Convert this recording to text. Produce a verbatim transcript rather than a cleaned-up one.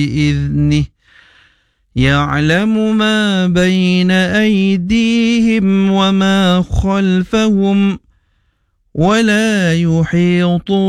بإذنه يعلم ما بين أيديهم وما خلفهم ولا يحيطون